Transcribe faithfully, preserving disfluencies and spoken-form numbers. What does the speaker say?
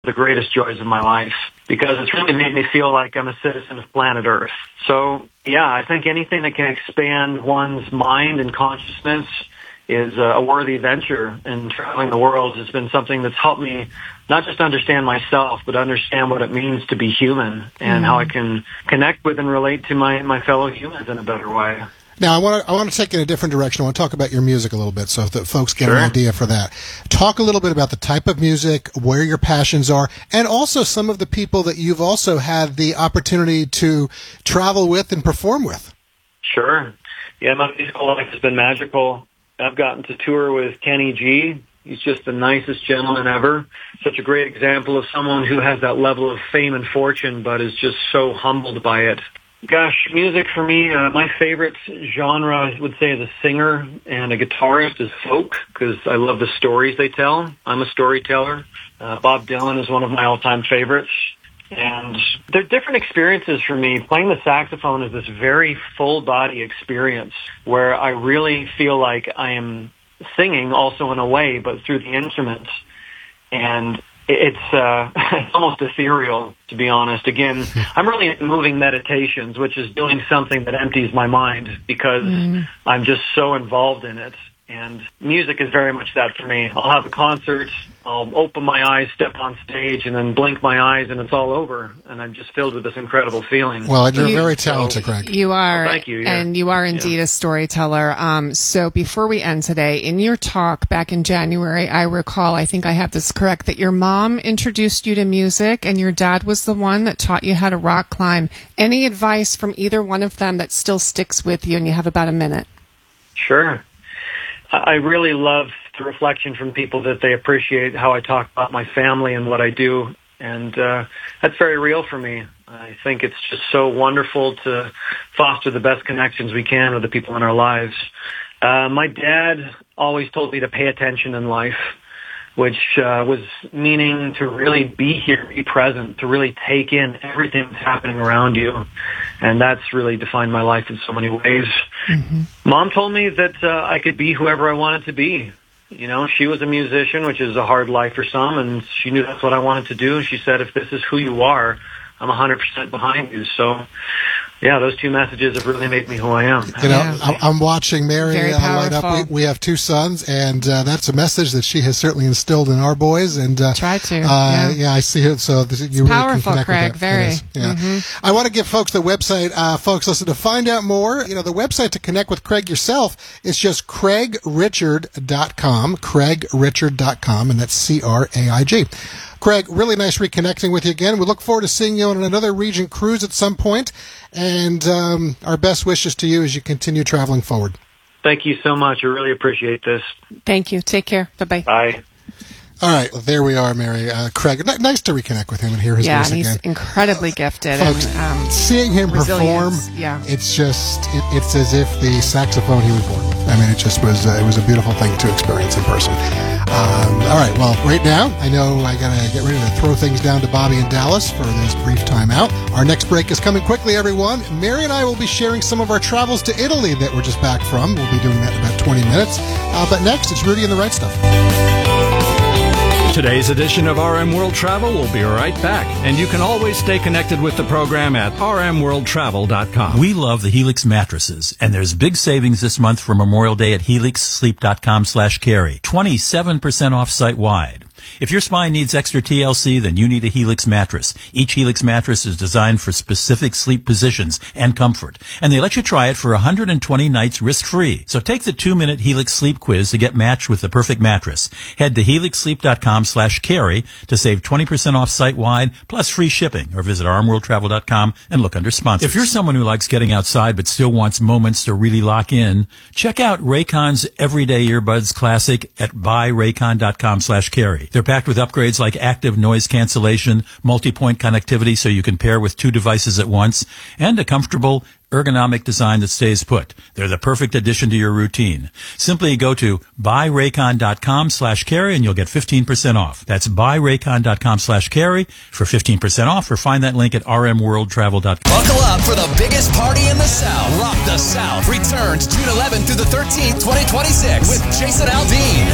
the greatest joys of my life, because it's really made me feel like I'm a citizen of planet Earth. So, yeah, I think anything that can expand one's mind and consciousness is a worthy venture, and traveling the world has been something that's helped me not just understand myself, but understand what it means to be human and mm. how I can connect with and relate to my, my fellow humans in a better way. Now, I want to I want to take it in a different direction. I want to talk about your music a little bit so that folks get sure. an idea for that. Talk a little bit about the type of music, where your passions are, and also some of the people that you've also had the opportunity to travel with and perform with. Sure. Yeah, my musical life has been magical. I've gotten to tour with Kenny G. He's just the nicest gentleman ever. Such a great example of someone who has that level of fame and fortune, but is just so humbled by it. Gosh, music for me, uh, my favorite genre, I would say, as a singer and a guitarist is folk, because I love the stories they tell. I'm a storyteller. Uh, Bob Dylan is one of my all-time favorites. And they're different experiences for me. Playing the saxophone is this very full-body experience where I really feel like I am singing also in a way, but through the instruments. And it's, uh, it's almost ethereal, to be honest. Again, I'm really into moving meditations, which is doing something that empties my mind because mm. I'm just so involved in it. And music is very much that for me. I'll have a concert, I'll open my eyes, step on stage, and then blink my eyes, and it's all over. And I'm just filled with this incredible feeling. Well, you're you, very talented, Craig. You are. Oh, thank you. Yeah. And you are indeed yeah. a storyteller. Um, so before we end today, in your talk back in January, I recall, I think I have this correct, that your mom introduced you to music, and your dad was the one that taught you how to rock climb. Any advice from either one of them that still sticks with you, and you have about a minute? Sure. I really love the reflection from people that they appreciate how I talk about my family and what I do, and uh, that's very real for me. I think it's just so wonderful to foster the best connections we can with the people in our lives. Uh, my dad always told me to pay attention in life, which uh, was meaning to really be here, be present, to really take in everything that's happening around you. And that's really defined my life in so many ways. Mm-hmm. Mom told me that uh, I could be whoever I wanted to be. You know, she was a musician, which is a hard life for some, and she knew that's what I wanted to do. And she said, if this is who you are, I'm one hundred percent behind you. So, yeah, those two messages have really made me who I am. You know, yeah. I'm watching Mary uh, light up. We, we have two sons, and uh, that's a message that she has certainly instilled in our boys. And uh, try to. Uh, yeah. yeah, I see it. So this, you it's really powerful, can Craig. With that. Very. Yeah. Mm-hmm. I want to give folks the website. Uh, folks, listen, to find out more, you know, the website to connect with Craig yourself is just craig richard dot com, craig richard dot com, and that's C R A I G. Craig, really nice reconnecting with you again. We look forward to seeing you on another Regent cruise at some point, and um, our best wishes to you as you continue traveling forward. Thank you so much. I really appreciate this. Thank you. Take care. Bye-bye. Bye. All right, well, there we are, Mary. Uh, Craig, n- nice to reconnect with him and hear his yeah, voice again. Yeah, he's incredibly gifted. Folks, and, um, seeing him perform, yeah. it's just, it, it's as if the saxophone he was born with. I mean, it just was, uh, it was a beautiful thing to experience in person. Um, all right, well, right now, I know I got to get ready to throw things down to Bobby in Dallas for this brief time out. Our next break is coming quickly, everyone. Mary and I will be sharing some of our travels to Italy that we're just back from. We'll be doing that in about twenty minutes. Uh, but next, it's Rudy and the Right Stuff. Today's edition of R M World Travel will be right back, and you can always stay connected with the program at r m world travel dot com. We love the Helix mattresses, and there's big savings this month for Memorial Day at helix sleep dot com slash carry. twenty-seven percent off site-wide. If your spine needs extra T L C, then you need a Helix mattress. Each Helix mattress is designed for specific sleep positions and comfort, and they let you try it for one hundred twenty nights risk-free. So take the two-minute Helix sleep quiz to get matched with the perfect mattress. Head to helix sleep dot com slash carry to save twenty percent off site-wide, plus free shipping, or visit r m world travel dot com and look under sponsors. If you're someone who likes getting outside but still wants moments to really lock in, check out Raycon's Everyday Earbuds Classic at buy raycon dot com slash carry. They're packed with upgrades like active noise cancellation, multi-point connectivity so you can pair with two devices at once, and a comfortable, ergonomic design that stays put. They're the perfect addition to your routine. Simply go to buy raycon dot com slash carry and you'll get fifteen percent off. That's buy raycon dot com slash carry for fifteen percent off, or find that link at r m world travel dot com. Buckle up for the biggest party in the South. Rock the South returns June eleventh through the thirteenth, twenty twenty-six with Jason Aldean.